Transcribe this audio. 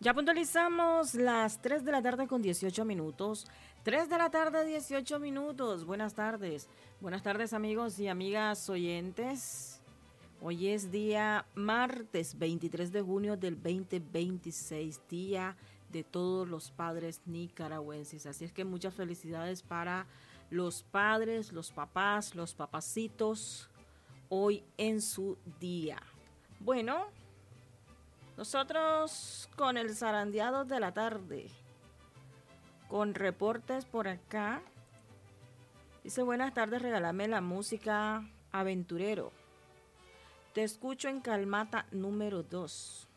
Ya puntualizamos las 3 de la tarde con 18 minutos. 3 de la tarde, 18 minutos. Buenas tardes. Buenas tardes, amigos y amigas oyentes. Hoy es día martes 23 de junio del 2026, día de todos los padres nicaragüenses. Así es que muchas felicidades para los padres, los papás, los papacitos, hoy en su día. Bueno, nosotros con el zarandeado de la tarde, con reportes por acá. Dice, buenas tardes, regálame la música aventurero. Te escucho en Calmata número 2.